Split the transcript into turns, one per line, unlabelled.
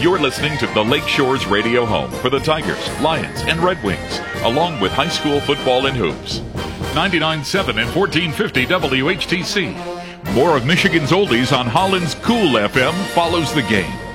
You're listening to the Lake Shores radio home for the Tigers, Lions, and Red Wings, along with high school football and hoops. 99.7 and 1450 WHTC. More of Michigan's oldies on Holland's Cool FM follows the game.